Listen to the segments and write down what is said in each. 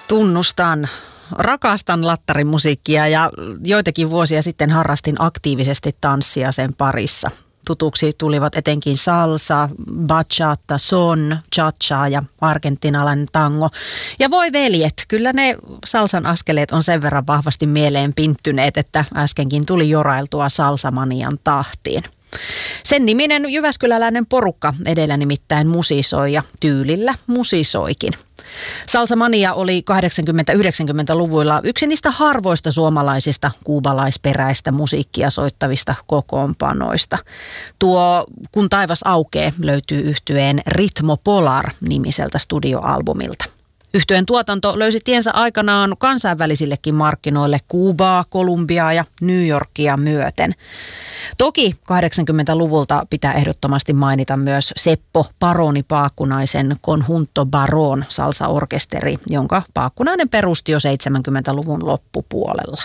Tunnustan. Rakastan lattarimusiikkia ja joitakin vuosia sitten harrastin aktiivisesti tanssia sen parissa. Tutuksi tulivat etenkin salsa, bachata, son, cha-cha ja argentinalainen tango. Ja voi veljet, kyllä ne salsan askeleet on sen verran vahvasti mieleen pinttyneet, että äskenkin tuli jorailtua salsamanian tahtiin. Sen niminen jyväskyläläinen porukka edellä nimittäin musisoi ja tyylillä musisoikin. Salsamania oli 80-90-luvuilla yksi niistä harvoista suomalaisista kuubalaisperäistä musiikkia soittavista kokoonpanoista. Tuo Kun taivas aukee löytyy yhtyeen Ritmo Polar -nimiseltä studioalbumilta. Yhtyeen tuotanto löysi tiensä aikanaan kansainvälisillekin markkinoille Kuubaa, Kolumbiaa ja New Yorkia myöten. Toki 80-luvulta pitää ehdottomasti mainita myös Seppo Paroni Paakkunaisen Conjunto Baron salsaorkesteri, jonka Paakkunainen perusti jo 70-luvun loppupuolella.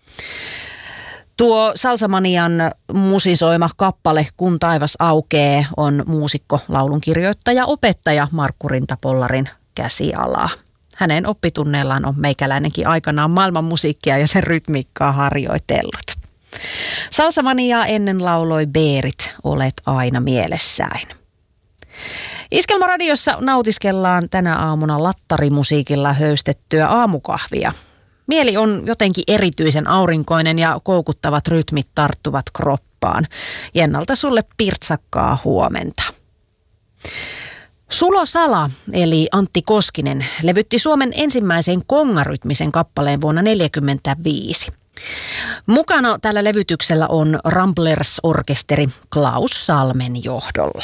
Tuo Salsamanian musisoima kappale Kun taivas aukee on muusikko, laulunkirjoittaja, opettaja Markku Rintapollarin käsialaa. Hänen oppitunneillaan on meikäläinenkin aikanaan maailmanmusiikkia ja sen rytmiikkaa harjoitellut. Salsamaniaa ennen lauloi Beerit, Olet aina mielessäin. Iskelmaradiossa nautiskellaan tänä aamuna lattarimusiikilla höystettyä aamukahvia. Mieli on jotenkin erityisen aurinkoinen ja koukuttavat rytmit tarttuvat kroppaan. Jennalta sulle pirtsakkaa huomenta. Sulo Sala eli Antti Koskinen levytti Suomen ensimmäisen kongarytmisen kappaleen vuonna 1945. Mukana tällä levytyksellä on Ramblers-orkesteri Klaus Salmen johdolla.